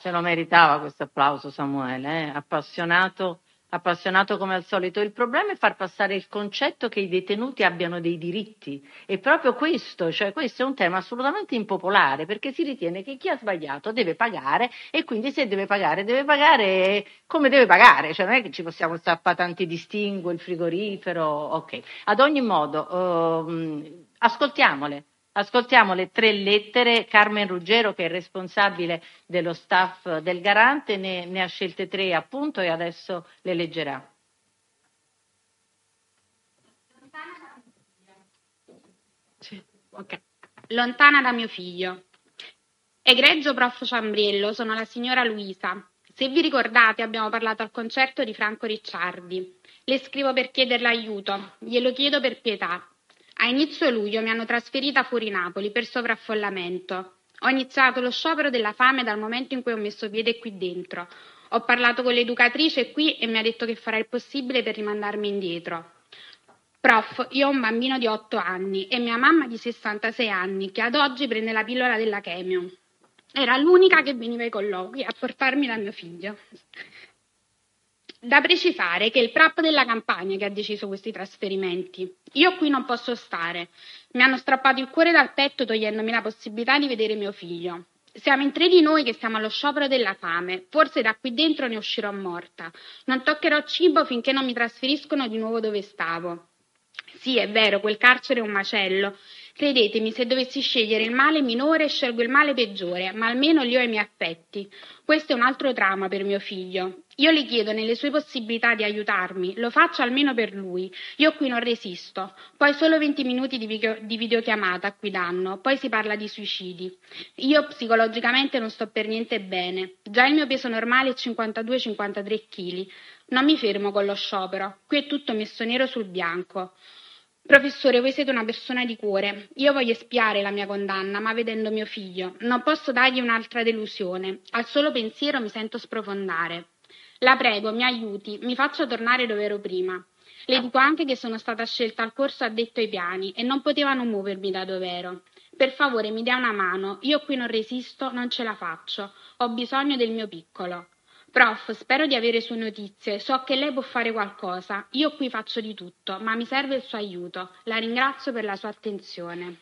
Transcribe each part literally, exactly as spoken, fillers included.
Se lo meritava questo applauso Samuele, eh? appassionato, appassionato come al solito. Il problema è far passare il concetto che i detenuti abbiano dei diritti. E proprio questo, cioè questo è un tema assolutamente impopolare, perché si ritiene che chi ha sbagliato deve pagare e quindi se deve pagare, deve pagare come deve pagare, cioè non è che ci possiamo stappare tanti distinguo, il frigorifero, ok. Ad ogni modo, ehm, ascoltiamole. Ascoltiamo le tre lettere. Carmen Ruggero, che è responsabile dello staff del Garante, ne, ne ha scelte tre appunto e adesso le leggerà. Sì, okay. Lontana da mio figlio. Egregio prof Ciambriello, sono la signora Luisa. Se vi ricordate abbiamo parlato al concerto di Franco Ricciardi. Le scrivo per chiederle aiuto, glielo chiedo per pietà. A inizio luglio mi hanno trasferita fuori Napoli per sovraffollamento. Ho iniziato lo sciopero della fame dal momento in cui ho messo piede qui dentro. Ho parlato con l'educatrice qui e mi ha detto che farà il possibile per rimandarmi indietro. Prof, io ho un bambino di otto anni e mia mamma di sessantasei anni che ad oggi prende la pillola della chemio. Era l'unica che veniva ai colloqui a portarmi da mio figlio. Da precisare che è il P R A P della Campania che ha deciso questi trasferimenti. Io qui non posso stare. Mi hanno strappato il cuore dal petto togliendomi la possibilità di vedere mio figlio. Siamo in tre di noi che siamo allo sciopero della fame. Forse da qui dentro ne uscirò morta. Non toccherò cibo finché non mi trasferiscono di nuovo dove stavo. Sì, è vero, quel carcere è un macello. Credetemi, se dovessi scegliere il male minore, scelgo il male peggiore, ma almeno lì ho i miei affetti. Questo è un altro dramma per mio figlio. Io le chiedo nelle sue possibilità di aiutarmi, lo faccio almeno per lui. Io qui non resisto. Poi solo venti minuti di, video, di videochiamata qui danno, poi si parla di suicidi. Io psicologicamente non sto per niente bene. Già il mio peso normale è cinquantadue cinquantatré chili. Non mi fermo con lo sciopero. Qui è tutto messo nero sul bianco. Professore, voi siete una persona di cuore. Io voglio espiare la mia condanna, ma vedendo mio figlio, non posso dargli un'altra delusione. Al solo pensiero mi sento sprofondare. La prego, mi aiuti, mi faccia tornare dove ero prima. Le dico anche che sono stata scelta al corso addetto ai piani e non potevano muovermi da dove ero. Per favore, mi dia una mano. Io qui non resisto, non ce la faccio. Ho bisogno del mio piccolo. Prof, spero di avere sue notizie, so che lei può fare qualcosa, io qui faccio di tutto, ma mi serve il suo aiuto. La ringrazio per la sua attenzione.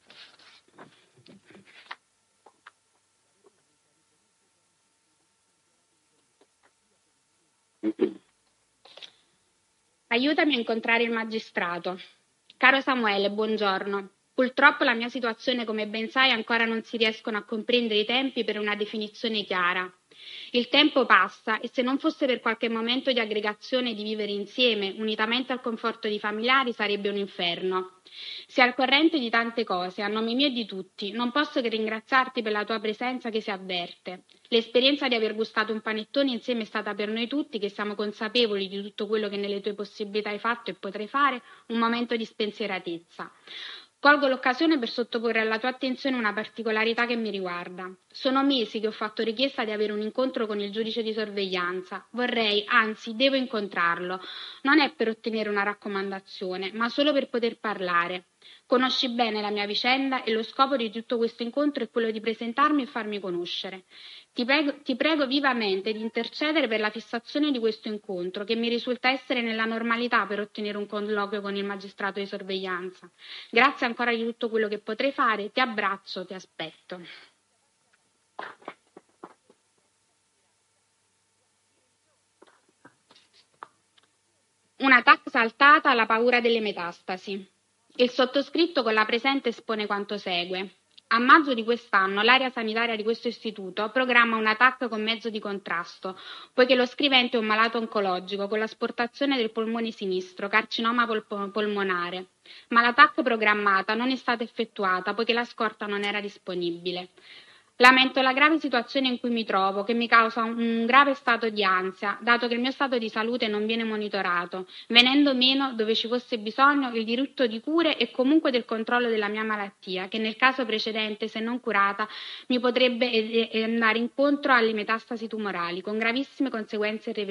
Aiutami a incontrare il magistrato. Caro Samuele, buongiorno. Purtroppo la mia situazione, come ben sai, ancora non si riescono a comprendere i tempi per una definizione chiara. Il tempo passa e se non fosse per qualche momento di aggregazione e di vivere insieme, unitamente al conforto di familiari, sarebbe un inferno. Sei al corrente di tante cose, a nome mio e di tutti. Non posso che ringraziarti per la tua presenza che si avverte. L'esperienza di aver gustato un panettone insieme è stata per noi tutti, che siamo consapevoli di tutto quello che nelle tue possibilità hai fatto e potrai fare, un momento di spensieratezza. Colgo l'occasione per sottoporre alla tua attenzione una particolarità che mi riguarda. Sono mesi che ho fatto richiesta di avere un incontro con il giudice di sorveglianza. Vorrei, anzi, devo incontrarlo. Non è per ottenere una raccomandazione, ma solo per poter parlare. Conosci bene la mia vicenda e lo scopo di tutto questo incontro è quello di presentarmi e farmi conoscere. Ti prego, ti prego vivamente di intercedere per la fissazione di questo incontro, che mi risulta essere nella normalità per ottenere un colloquio con il magistrato di sorveglianza. Grazie ancora di tutto quello che potrei fare, ti abbraccio, ti aspetto. Una tac saltata alla paura delle metastasi. Il sottoscritto con la presente espone quanto segue. A maggio di quest'anno l'area sanitaria di questo istituto programma una T A C con mezzo di contrasto, poiché lo scrivente è un malato oncologico con l'asportazione del polmone sinistro, carcinoma pol- polmonare. Ma la T A C programmata non è stata effettuata poiché la scorta non era disponibile. Lamento la grave situazione in cui mi trovo, che mi causa un grave stato di ansia, dato che il mio stato di salute non viene monitorato, venendo meno, dove ci fosse bisogno, il diritto di cure e comunque del controllo della mia malattia, che nel caso precedente, se non curata, mi potrebbe andare incontro alle metastasi tumorali, con gravissime conseguenze irreversibili.